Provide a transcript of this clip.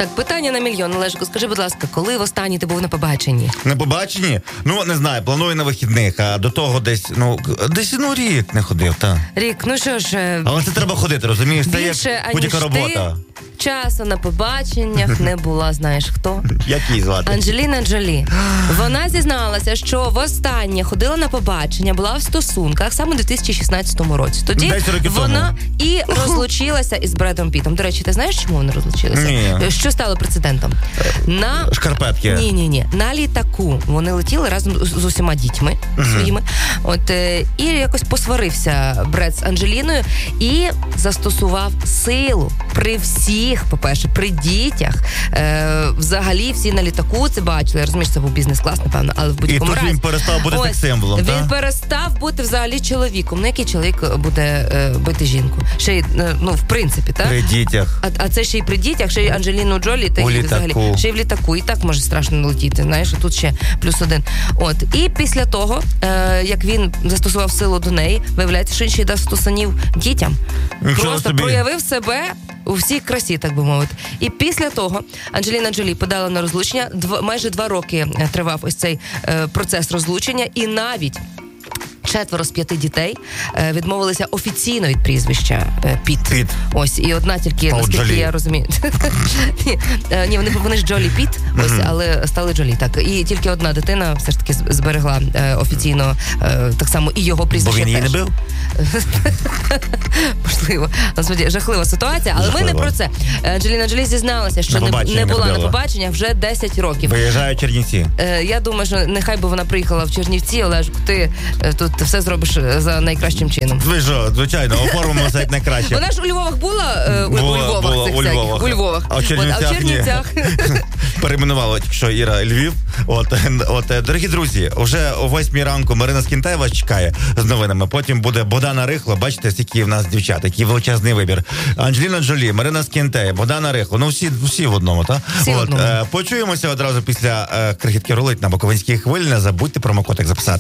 Так, питання на мільйон. Олежко, скажи, будь ласка, коли востаннє ти був на побаченні? На побаченні? Ну, не знаю, планую на вихідних, а до того десь рік не ходив, так. Рік, ну що ж... Але це треба ходити, розумієш? Це більше, як будь-яка робота. Часу на побаченнях не була, знаєш хто? Як її звати? Анджеліна Джолі. Вона зізналася, що востаннє ходила на побачення, була в стосунках саме у 2016 році. Тоді вона і розлучилася із Бредом Пітом. До речі, ти знаєш, чому вони розлучилися? Ні. Що стало прецедентом? Шкарпетки. Ні. На літаку вони летіли разом з усіма дітьми своїми. І якось посварився Бред з Анджеліною і застосував силу при всіх, по-перше, при дітях. Взагалі всі на літаку це бачили. Розумієш, це був бізнес-клас, напевно, але в будь-якому разі. І тут він перестав бути секс-символом, так? Він перестав бути взагалі чоловіком. Ну, який чоловік буде бити жінку? Ще й, в принципі, так? При дітях. А це ще й при дітях, ще й Анджеліну Джолі, та й взагалі. Ще й в літаку. І так може страшно летіти, знаєш, а тут ще +1. І після того, як він застосував силу до неї, виявляється, що він ще й дав стосунів дітям. Просто проявив себе у всій красі, так би мовити. І після того Анджеліна Джолі подала на розлучення. Майже 2 роки тривав ось цей процес розлучення. І навіть 4 з 5 дітей відмовилися офіційно від прізвища Піт. Ось, і одна тільки, наскільки я розумію. Ні, вони ж Джолі Піт, ось, але стали Джолі, так. І тільки одна дитина все ж таки зберегла офіційно так само і його прізвище. Бо він її не бив? Можливо. Насправді, жахлива ситуація, але ми не про це. Анджеліна Джолі зізналася, що не була на побаченнях вже 10 років. Виїжджає Чернівці. Я думаю, що нехай би вона приїхала в Чернівці, Олежку, ти тут все зробиш за найкращим чином. Ви що, звичайно, оформимо все як найкраще. Вона ж у Львовах була? У Львовах. А в Чернівцях перейменувала тільки що Іра Львів. Дорогі друзі, уже о 8 ранку Марина Скінтай вас чекає з новинами. Потім буде Богдана Рихло. Бачите, скільки в нас дівчат, який величезний вибір. Анджеліна Джолі, Марина Скінтай, Богдана Рихло. Ну всі в одному, так? Почуємося одразу після крихітки рулить на Буковинській хвилі. Не забудьте промокод записати.